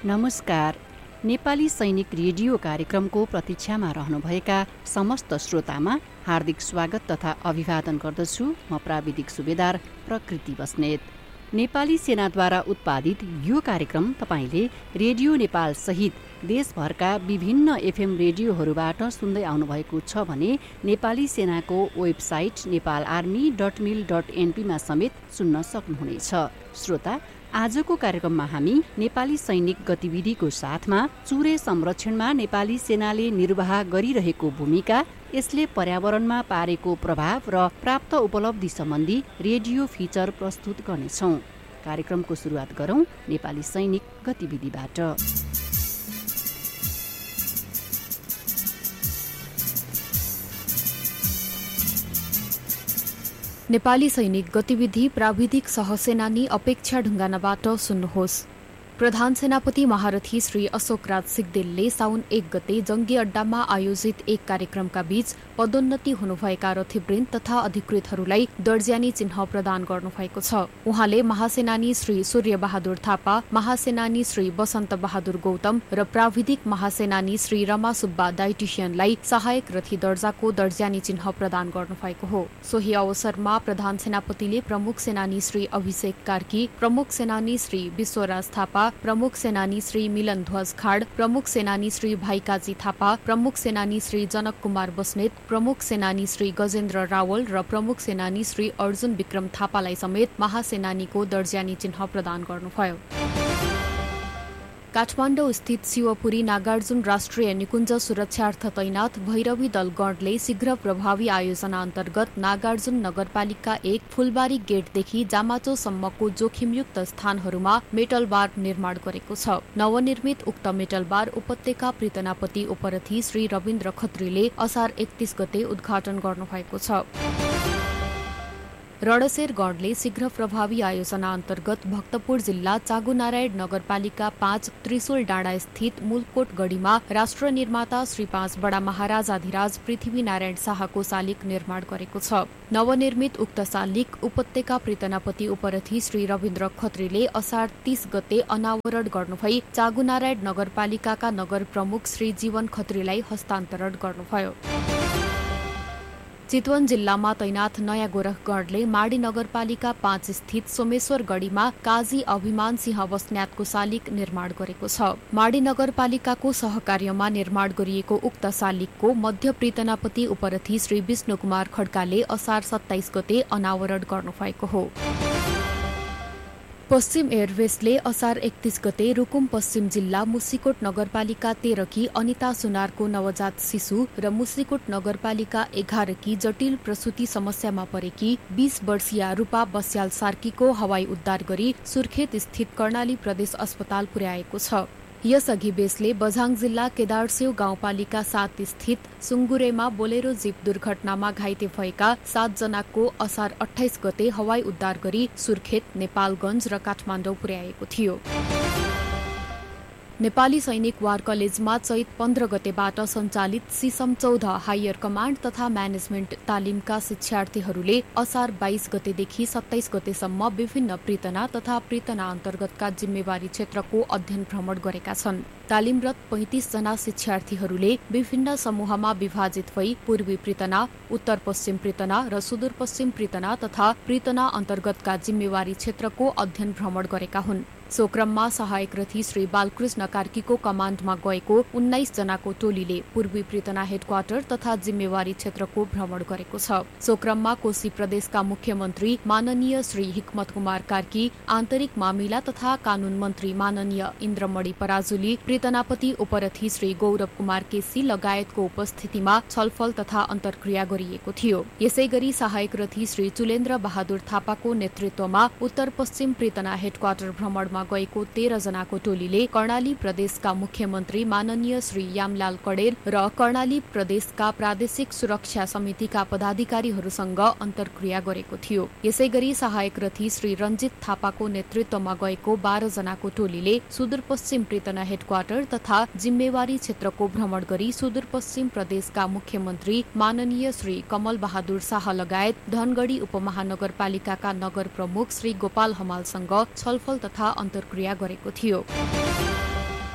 नमस्कार। नेपाली सैनिक रेडियो कार्यक्रमको प्रतीक्षामा रहनुभएका समस्त श्रोतामा हार्दिक स्वागत तथा अभिवादन गर्दछु। म प्राविधिक सुबेदार प्रकृति बस्नेत। नेपाली सेनाद्वारा उत्पादित यो कार्यक्रम तपाईले रेडियो नेपाल सहित देशभरका विभिन्न एफएम रेडियोहरूबाट सुन्दै आउनुभएको छ भने नेपाली सेनाको वेबसाइट नेपालआर्मी.mil.np मा समेत सुन्न सक्नुहुनेछ। श्रोता, आजको कार्यक्रममा हामी नेपाली सैनिक गतिविधिको साथमा चुरे संरक्षणमा नेपाली सेनाले निर्वाह गरिरहेको भूमिका, यसले पर्यावरणमा पारेको प्रभाव र प्राप्त उपलब्धि सम्बन्धी रेडियो फिचर प्रस्तुत गर्नेछौँ। कार्यक्रमको सुरुवात गरौँ नेपाली सैनिक गतिविधिबाट। नेपाली सैनिक गतिविधि प्राविधिक सहसेनानी अपेक्षा ढुङ्गानाबाट सुन्नुहोस्। प्रधान सेनापति महारथी श्री अशोक राज सिग्देलले साउन 1 गते जंगी अड्डामा आयोजित एक कार्यक्रमका बीच पदोन्नति हुनुभएका रथीवृन्द तथा अधिकृतहरूलाई दर्जानी चिन्ह प्रदान गर्नुभएको छ। उहाँले महासेनानी श्री सूर्य बहादुर थापा, महासेनानी श्री बसन्त बहादुर गौतम र प्राविधिक महासेनानी श्री रमा सुब्बा डाइटिसियनलाई सहायक रथी दर्जाको दर्जानी चिन्ह प्रदान गर्नुभएको हो। सोही अवसरमा प्रधान सेनापतिले प्रमुख सेनानी श्री अभिषेक कार्की, प्रमुख सेनानी श्री विश्वराज थापा, प्रमुख सेनानी श्री मिलन ध्वज खाड, प्रमुख सेनानी श्री भाइकाजी थापा, प्रमुख सेनानी श्री जनक कुमार बस्नेत, प्रमुख सेनानी श्री गजेन्द्र रावल र प्रमुख सेनानी श्री अर्जुन विक्रम थापालाई समेत महासेनानीको दर्जानी चिन्ह प्रदान गर्नुभयो। काठमाडौँ स्थित शिवपुरी नागार्जुन राष्ट्रिय निकुञ्ज सुरक्षार्थ तैनात भैरवी दल गणले शीघ्र प्रभावी आयोजना अन्तर्गत नागार्जुन नगरपालिका 1 फुलबारी गेटदेखि जामाचोसम्मको जोखिमयुक्त स्थानहरूमा मेटल बार निर्माण गरेको छ। नवनिर्मित उक्त मेटल बार उपत्यका प्रीतनापति उपरथी श्री रविन्द्र खत्रीले असार 31 गते उद्घाटन गर्नुभएको छ। रणशेर गणले शीघ्र प्रभावी आयोजना अन्तर्गत भक्तपुर जिल्ला चागुनारायण नगरपालिका 5 त्रिशूल डाँडा स्थित मूलकोट गढीमा राष्ट्र निर्माता श्री 5 बडा महाराजाधिराज पृथ्वीनारायण शाहको शालिग निर्माण गरेको छ। नवनिर्मित उक्त शालिग उपत्यका प्रीतनापति उपरथी श्री रविन्द्र खत्रीले असार 30 गते अनावरण गर्नुभई चागुनारायण नगरपालिकाका नगर प्रमुख श्री जीवन खत्रीलाई हस्तान्तरण गर्नुभयो। चितवन जिल्लामा तैनाथ नयाँ गोरखगढले माडी नगरपालिका 5 स्थित सोमेश्वर गढीमा काजी अभिमान सिंह बस्न्यातको शालिग निर्माण गरेको छ। माडी नगरपालिकाको सहकार्यमा निर्माण गरिएको उक्त शालिगको मध्य प्रीतनापति उपरथी श्री विष्णु कुमार खड्काले असार 27 गते अनावरण गर्नुभएको हो। पश्चिम एयरवेजले असार 31 गते रुकुम पश्चिम जिल्ला मुसिकोट नगरपालिका 13 की अनिता सुनारको नवजात शिशु र मुसिकोट नगरपालिका 11 की जटिल प्रसूति समस्यामा परेकी 20 वर्षीय रूपा बस्याल सार्कीको हवाई उद्धार गरी सुर्खेत स्थित कर्णाली प्रदेश अस्पताल पुर्याएको छ। यसअघि बेसले बझाङ जिल्ला केदारसेउ गाउँपालिका 7 स्थित सुङ्गुरेमा बोलेरो जीप दुर्घटनामा घाइते भएका 7 जनाको असार 28 गते हवाई उद्धार गरी सुर्खेत, नेपालगञ्ज र काठमाडौँ पुर्याएको थियो। नेपाली सैनिक वार कलेजमा चैत 15 गतेबाट सञ्चालित सिसम 14 हायर कमाण्ड तथा म्यानेजमेन्ट तालिमका शिक्षार्थीहरूले असार 22 गतेदेखि 27 गतेसम्म विभिन्न प्रीतना तथा प्रीतना अन्तर्गतका जिम्मेवारी क्षेत्रको अध्ययन भ्रमण गरेका छन्। तालिमरत 35 जना शिक्षार्थीहरूले विभिन्न समूहमा विभाजित भई पूर्वी प्रीतना, उत्तर पश्चिम प्रीतना र सुदूरपश्चिम प्रीतना तथा प्रीतना अन्तर्गतका जिम्मेवारी क्षेत्रको अध्ययन भ्रमण गरेका हुन्। सो क्रममा सहायक रथी श्री बालकृष्ण कार्कीको कमाण्डमा गएको 19 जनाको टोलीले पूर्वी प्रीतना हेडक्वार्टर तथा जिम्मेवारी क्षेत्रको भ्रमण गरेको छ। सो क्रममा कोशी प्रदेशका मुख्यमन्त्री माननीय श्री हिक्मत कुमार कार्की, आन्तरिक मामिला तथा कानून मन्त्री माननीय इन्द्रमणि पराजुली, प्रीतनापति उपरथी श्री गौरव कुमार केसी लगायतको उपस्थितिमा छलफल तथा अन्तर्क्रिया गरिएको थियो। यसैगरी सहायक रथी श्री चुलेन्द्र बहादुर थापाको नेतृत्वमा उत्तर पश्चिम प्रीतना हेडक्वार्टर भ्रमणमा गएको 13 जनाको टोलीले कर्णाली प्रदेशका मुख्यमन्त्री माननीय श्री यामलाल कडेर र कर्णाली प्रदेशका प्रादेशिक सुरक्षा समितिका पदाधिकारीहरूसँग अन्तर्क्रिया गरेको थियो। यसैगरी सहायक रथी श्री रञ्जित थापाको नेतृत्वमा गएको 12 जनाको टोलीले सुदूरपश्चिम प्रीतना हेडक्वार्टर तथा जिम्मेवारी क्षेत्रको भ्रमण गरी सुदूरपश्चिम प्रदेशका मुख्यमन्त्री माननीय श्री कमल बहादुर शाह लगायत धनगढी उपमहानगरपालिकाका नगर प्रमुख श्री गोपाल हमालसँग छलफल तथा अन्तर्क्रिया गरेको थियो।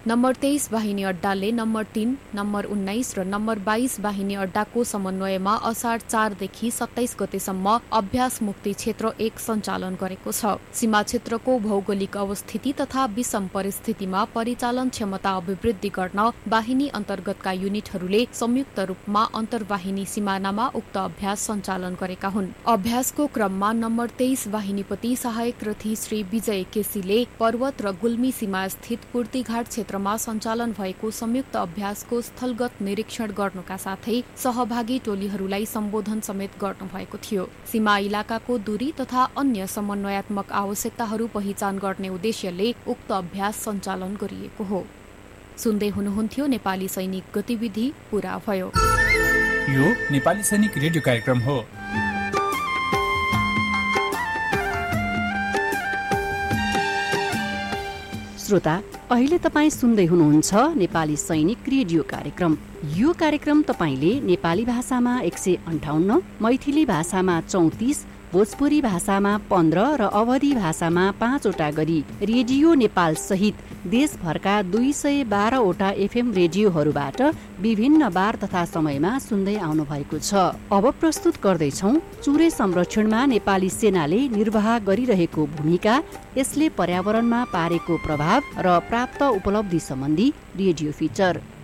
नम्बर 23 वाहिनी अड्डाले नम्बर 3, नम्बर 19 र नम्बर 22 वाहिनी अड्डाको समन्वयमा असार 4 देखि 27 गतेसम्म अभ्यास मुक्ति क्षेत्र 1 सञ्चालन गरेको छ। सीमा क्षेत्रको भौगोलिक अवस्थिति तथा विषम परिस्थितिमा परिचालन क्षमता अभिवृद्धि गर्न वाहिनी अन्तर्गतका युनिटहरूले संयुक्त रूपमा अन्तर्वाहिनी सिमानामा उक्त अभ्यास सञ्चालन गरेका हुन्। अभ्यासको क्रममा नम्बर 23 वाहिनीपति सहायक रथी श्री विजय केसीले पर्वत र गुल्मी सीमा स्थित पूर्तिघाट क्षेत्रमा सञ्चालन भएको संयुक्त अभ्यासको स्थलगत निरीक्षण गर्नुका साथै सहभागी टोलीहरूलाई सम्बोधन समेत गर्नुभएको थियो। सीमा इलाकाको दूरी तथा अन्य समन्वयात्मक आवश्यकताहरू पहिचान गर्ने उद्देश्यले उक्त अभ्यास सञ्चालन गरिएको हो। सुन्दै हुनुहुन्थ्यो नेपाली सैनिक गतिविधि पूरा भयो। यो नेपाली सैनिक रेडियो कार्यक्रम हो। श्रोता, अहिले तपाईँ सुन्दै हुनुहुन्छ नेपाली सैनिक रेडियो कार्यक्रम। यो कार्यक्रम तपाईँले नेपाली भाषामा 158, मैथिली भाषामा 34, भोजपुरी भाषामा 15 र अवधी भाषामा 5 वटा गरी रेडियो नेपाल सहित देशभरका 212 वटा एफएम रेडियोहरूबाट विभिन्न बार तथा समयमा सुन्दै आउनु भएको छ। अब प्रस्तुत गर्दैछौ चुरे संरक्षणमा नेपाली सेनाले निर्वाह गरिरहेको भूमिका, यसले पर्यावरणमा पारेको प्रभाव र प्राप्त उपलब्धि सम्बन्धी रेडियो फिचर।